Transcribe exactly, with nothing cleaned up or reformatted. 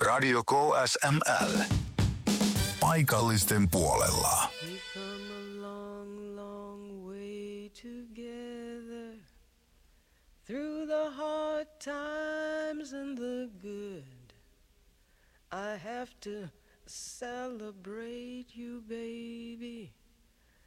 Radio K S M L. Paikallisten puolella. We've come a long, long way together. Through the hard times and the good. I have to celebrate you, baby.